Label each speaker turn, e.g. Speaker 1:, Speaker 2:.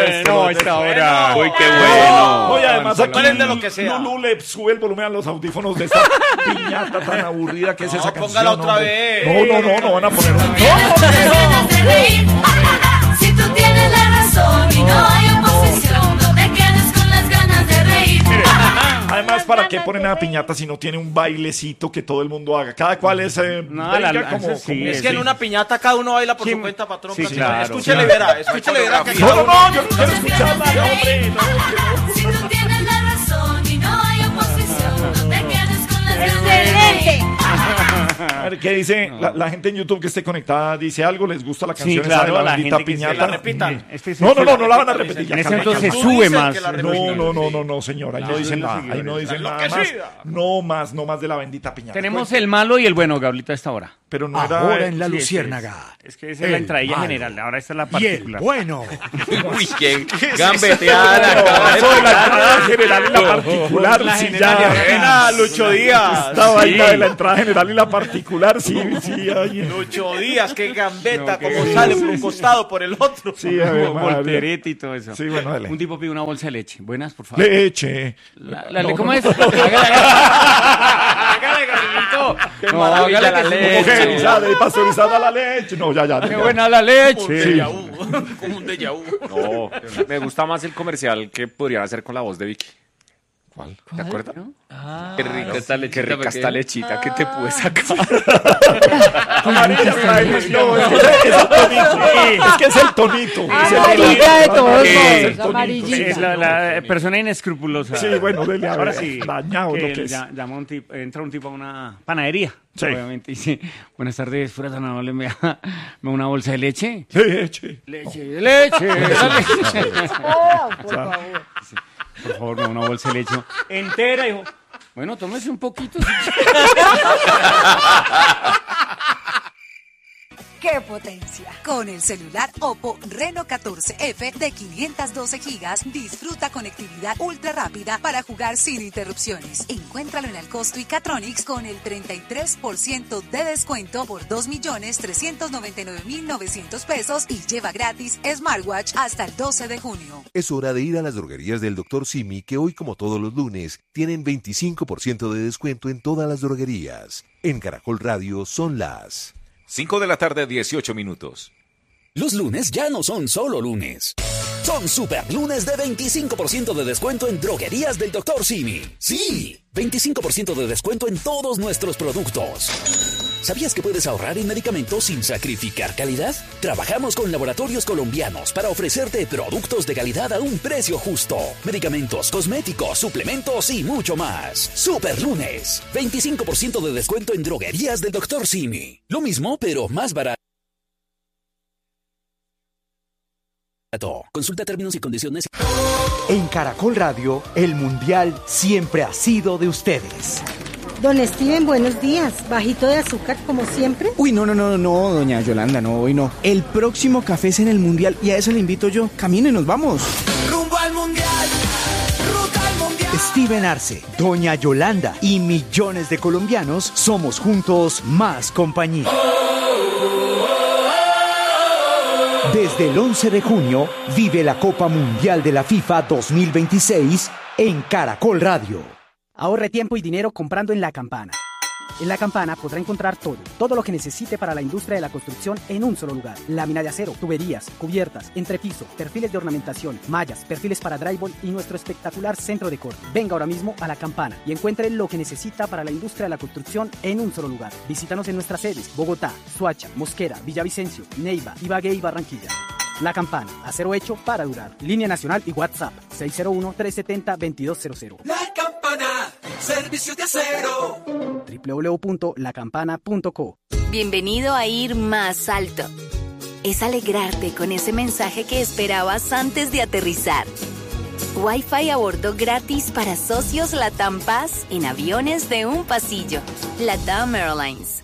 Speaker 1: No, esta hora.
Speaker 2: Uy, qué bueno.
Speaker 3: Oye, además aquí
Speaker 2: de lo que sea.
Speaker 3: Lulú le sube el volumen a los audífonos de esta piñata tan aburrida que es esa canción.
Speaker 2: Póngala otra vez.
Speaker 3: No van a poner un...
Speaker 4: Si tú tienes la razón y no hay oposición, no te quedes con las ganas de reír.
Speaker 3: Además, ¿para qué ponen a piñata si no tiene un bailecito que todo el mundo haga? Cada cual es
Speaker 2: Es que en una piñata cada uno baila por su cuenta, patrón.
Speaker 1: Sí, claro.
Speaker 2: Escúchele, verá. Que
Speaker 3: No, yo no quiero escucharla, hombre.
Speaker 4: Si tú tienes la razón y no hay oposición, no te quedes con las ganas de reír.
Speaker 3: A ver, ¿qué dice la gente en YouTube que esté conectada? ¿Dice algo? ¿Les gusta la canción
Speaker 1: claro,
Speaker 3: esa de la
Speaker 1: la
Speaker 3: bendita
Speaker 1: gente que
Speaker 3: piñata?
Speaker 2: la repitan.
Speaker 3: No la van a repetir.
Speaker 1: En ese
Speaker 3: calma,
Speaker 1: entonces
Speaker 3: calma.
Speaker 1: sube más.
Speaker 3: No, señora. Ahí no dicen nada. Ahí no dicen nada más. No más de la bendita piñata.
Speaker 1: Tenemos el malo y el bueno, Gablito, a esta hora.
Speaker 3: Pero no era...
Speaker 5: Ahora en la
Speaker 1: Sí,
Speaker 5: Luciérnaga.
Speaker 1: Es que esa es la entradilla
Speaker 5: malo
Speaker 1: general, ahora esta es la
Speaker 5: y el
Speaker 1: particular.
Speaker 5: bueno.
Speaker 2: Uy, qué gambeteada.
Speaker 3: Eso de la entrada general y la particular.
Speaker 1: La
Speaker 3: sí,
Speaker 1: general
Speaker 3: ya.
Speaker 2: Buena, Lucho Díaz.
Speaker 3: Esta vaina de la entrada general y la particular, sí. Ahí.
Speaker 2: Lucho Díaz, qué gambeta,
Speaker 1: No, qué
Speaker 2: como
Speaker 1: bien.
Speaker 2: sale por un costado, por el otro.
Speaker 3: Sí, a ver, madre.
Speaker 1: Voltereta y todo eso.
Speaker 3: Sí, bueno, dale.
Speaker 1: Un tipo pide una bolsa de leche. Buenas, por favor.
Speaker 3: Leche.
Speaker 1: ¿Cómo es? Hágale, Gablito.
Speaker 2: Qué maravilla la leche.
Speaker 3: Homogeneizada y pasteurizada la leche. No, ya.
Speaker 1: Qué buena la leche.
Speaker 2: Como un déjà vu.
Speaker 6: No, me gusta más el comercial que podrían hacer con la voz de Vicky.
Speaker 3: ¿Cuál?
Speaker 6: ¿Te acuerdas?
Speaker 2: Qué rica esta lechita.
Speaker 6: Qué rica esta lechita que te pude sacar.
Speaker 3: Amarilla, no, es el tonito. Es que es el tonito.
Speaker 7: Amarillita de todos modos,
Speaker 1: Es
Speaker 7: amarillita.
Speaker 1: la persona inescrupulosa.
Speaker 3: Sí, bueno, dele a ver.
Speaker 1: Ahora sí.
Speaker 3: Dañado lo que es.
Speaker 1: Llama entra un tipo a una panadería.
Speaker 3: Sí.
Speaker 1: Obviamente dice, buenas tardes, fuera tan amable, me da una bolsa de leche.
Speaker 3: Leche.
Speaker 1: Leche. La leche. Por favor, me da una bolsa de leche entera, hijo. Bueno, tómese un poquito.
Speaker 8: ¡Qué potencia! Con el celular Oppo Reno 14F de 512 GB, disfruta conectividad ultra rápida para jugar sin interrupciones. Encuéntralo en Alcosto y Catronics con el 33% de descuento por 2.399.900 pesos y lleva gratis smartwatch hasta el 12 de junio.
Speaker 9: Es hora de ir a las droguerías del Dr. Simi, que hoy, como todos los lunes, tienen 25% de descuento en todas las droguerías. En Caracol Radio son las
Speaker 10: 5 de la tarde, 18 minutos.
Speaker 11: Los lunes ya no son solo lunes. Son super lunes de 25% de descuento en droguerías del Dr. Simi. Sí, 25% de descuento en todos nuestros productos. ¿Sabías que puedes ahorrar en medicamentos sin sacrificar calidad? Trabajamos con laboratorios colombianos para ofrecerte productos de calidad a un precio justo. Medicamentos, cosméticos, suplementos y mucho más. Super lunes, 25% de descuento en droguerías del Dr. Simi. Lo mismo, pero más barato. Consulta términos y condiciones.
Speaker 5: En Caracol Radio, el Mundial siempre ha sido de ustedes.
Speaker 7: Don Steven, buenos días. Bajito de azúcar como siempre.
Speaker 12: Uy, no, doña Yolanda, no, hoy no. El próximo café es en el Mundial y a eso le invito yo. Camine, nos vamos.
Speaker 4: Rumbo al Mundial, ruta al Mundial.
Speaker 5: Steven Arce, doña Yolanda y millones de colombianos somos juntos más compañía. Desde el 11 de junio, vive la Copa Mundial de la FIFA 2026 en Caracol Radio.
Speaker 12: Ahorre tiempo y dinero comprando en La Campana. En La Campana podrá encontrar todo lo que necesite para la industria de la construcción en un solo lugar. Lámina de acero, tuberías, cubiertas, entrepiso, perfiles de ornamentación, mallas, perfiles para drywall y nuestro espectacular centro de corte. Venga ahora mismo a La Campana y encuentre lo que necesita para la industria de la construcción en un solo lugar. Visítanos en nuestras sedes: Bogotá, Soacha, Mosquera, Villavicencio, Neiva, Ibagué y Barranquilla. La Campana, acero hecho para durar. Línea nacional y WhatsApp 601-370-2200.
Speaker 4: La Campana, servicio de acero.
Speaker 12: www.lacampana.co.
Speaker 13: Bienvenido a Ir Más Alto. Es alegrarte con ese mensaje que esperabas antes de aterrizar. Wi-Fi a bordo gratis para socios LATAM Paz en aviones de un pasillo. LATAM Airlines.